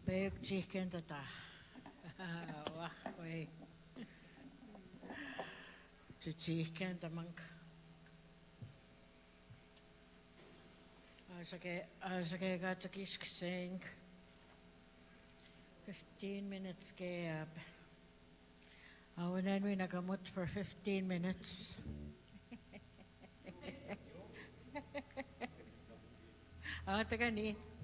Bayog chicken tata. Wah, wait. Chicken tamang. As I got to kiss saying 15 minutes gap. And then we nagamot for 15 minutes. Taga ni.